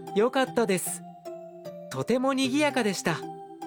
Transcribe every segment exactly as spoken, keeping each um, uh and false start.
よかったです。とても賑やかでした。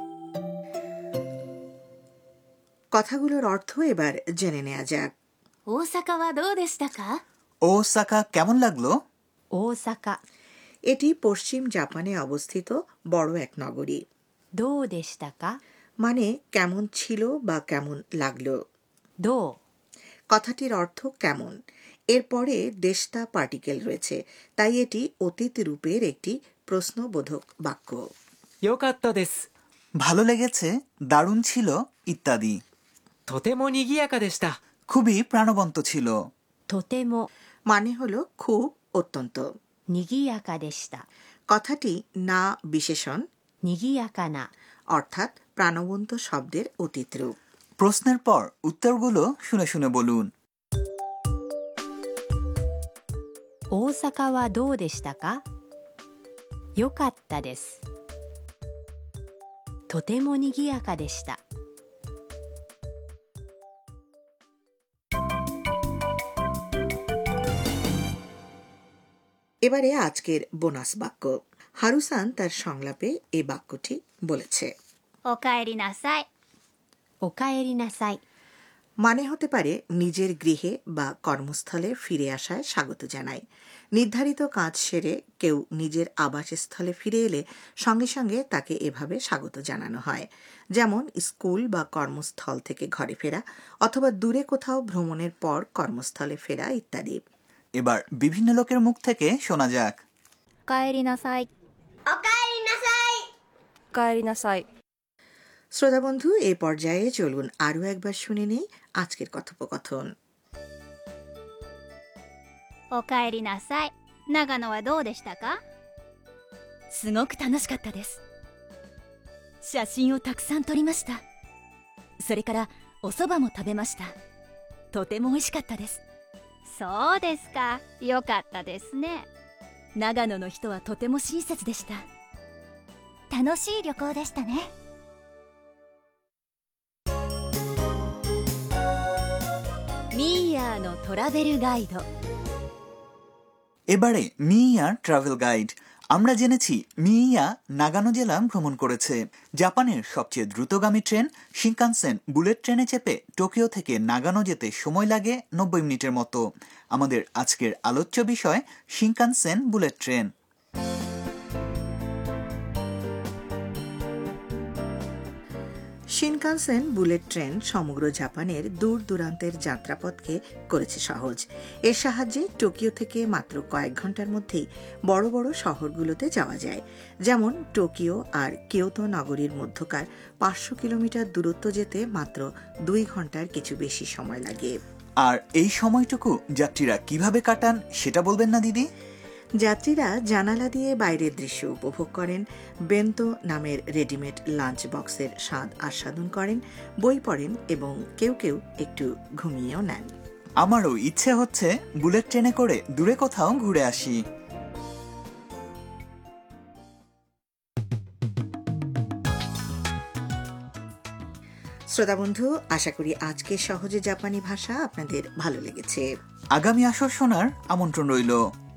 কথাগুলোর অর্থ এবার জেনে নেওয়া যাক। 大阪はどうでしたか? ওসাকা কেমন লাগলো? 大阪 এটি পশ্চিম জাপানে অবস্থিত বড় এক নগরী। どうでしたか? মানে কেমন ছিল বা কেমন লাগলো। どう কথাটির অর্থ কেমন। এরপরে দেশটা পার্টিকেল রয়েছে, তাই এটি অতীত রূপের একটি প্রশ্নবোধক বাক্য। よかったです。 ভালো লেগেছে, দারুণ ছিল ইত্যাদি। とても賑やかでした。 খুবই প্রাণবন্ত ছিল। とても মানে হলো খুব, অত্যন্ত। 賑やかでした。 কথাটি না বিশেষণ 賑やかな অর্থাৎ প্রাণবন্ত শব্দের অতীত রূপ। প্রশ্নের পর উত্তরগুলো শুনে শুনে বলুন। 大阪はどうでしたか? よかったです。とても賑やかでした。 এবারে আজকের বোনাস বাক্য। হারুসান তার সংলাপে এই বাক্যটি বলেছে। おかえりなさい。 おかえりなさい মানে হতে পারে নিজের গৃহে বা কর্মস্থলে ফিরে আসায় স্বাগত জানাই। নির্ধারিত কাজ সেরে কেউ নিজের আবাসস্থলে ফিরে এলে সঙ্গে সঙ্গে তাকে এভাবে স্বাগত জানানো হয়, যেমন স্কুল বা কর্মস্থল থেকে ঘরে ফেরা অথবা দূরে কোথাও ভ্রমণের পর কর্মস্থলে ফেরা ইত্যাদি। এবার বিভিন্ন লোকের মুখ থেকে শোনা যাক। おかえりなさい。おかえりなさい。 おかえりなさい。 শ্রোতা বন্ধু, এই পর্যায়ে চলুন আরও একবার শুনে নেই আজকের কথোপকথন। おかえりなさい。長野はどうでしたか? すごく楽しかったです。写真をたくさん撮りました。それからお蕎麦も食べました。とても美味しかったです。 そうですか。よかったですね。 長野の人はとても親切でした。 楽しい旅行でしたね。 ミーヤーのトラベルガイド。 এবারে মিয়া ট্রাভেল গাইড। আমরা জেনেছি মিয়া নাগানো জেলা ভ্রমণ করেছে। জাপানের সবচেয়ে দ্রুতগামী ট্রেন শিনকানসেন বুলেট ট্রেনে চেপে টোকিও থেকে নাগানো যেতে সময় লাগে নব্বই মিনিটের মতো। আমাদের আজকের আলোচ্য বিষয় Shinkansen bullet train. Shinkansen bullet train সমগ্র জাপানের দূর দূরান্তের যাত্রাপথকে করেছে সহজ। এর সাহায্যে টোকিও থেকে মাত্র কয়েক ঘন্টার মধ্যেই বড় বড় শহরগুলোতে যাওয়া যায়, যেমন টোকিও আর কিয়োতো নগরীর মধ্যকার পাঁচশো কিলোমিটার দূরত্ব যেতে মাত্র দুই ঘন্টার কিছু বেশি সময় লাগে। আর এই সময়টুকু যাত্রীরা কিভাবে কাটান সেটা বলবেন না দিদি? যাত্রীরা জানালা দিয়ে বাইরের দৃশ্য উপভোগ করেন, বেন্তো নামের রেডিমেড লাঞ্চ বক্সের স্বাদ আস্বাদন করেন, বই পড়েন এবং কেউ কেউ একটু ঘুমিয়েও নেন। আমারও ইচ্ছে হচ্ছে বুলেট ট্রেনে করে দূরে কোথাও ঘুরে আসি। শ্রোতা বন্ধু, আশা করি আজকের সহজে জাপানি ভাষা আপনাদের ভালো লেগেছে। আগামী আসর শোনার আমন্ত্রণ রইল।